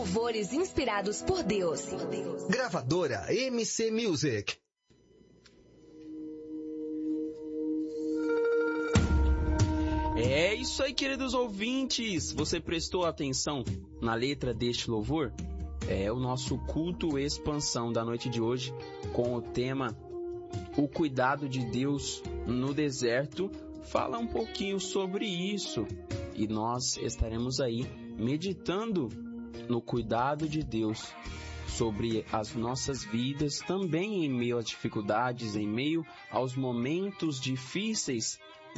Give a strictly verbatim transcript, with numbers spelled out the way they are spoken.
louvores inspirados por Deus. Gravadora M C Music. É isso aí, queridos ouvintes. Você prestou atenção na letra deste louvor? É o nosso culto expansão da noite de hoje, com o tema O Cuidado de Deus no Deserto. Fala um pouquinho sobre isso e nós estaremos aí meditando no cuidado de Deus sobre as nossas vidas, também em meio às dificuldades, em meio aos momentos difíceis